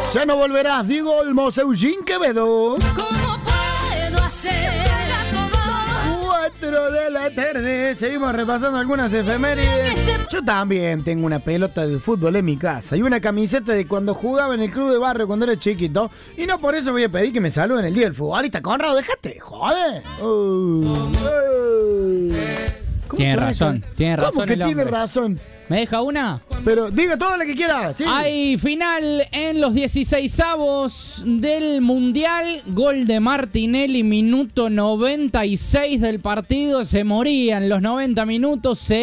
Ya no volverás, Diego Olmos, Eugene Quevedo. ¿Cómo puedo hacer? 4 de la tarde, seguimos repasando algunas efemérides. Yo también tengo una pelota de fútbol en mi casa y una camiseta de cuando jugaba en el club de barrio cuando era chiquito. Y no por eso voy a pedir que me saluden el día del futbolista. Conrado, déjate, joder. Tiene razón, tiene razón. ¿Cómo que el tiene hombre? razón? ¿Me deja una? Pero diga todo lo que quiera. ¿Sí? Hay final en los 16avos del Mundial. Gol de Martinelli, minuto 96 del partido. Se morían los 90 minutos.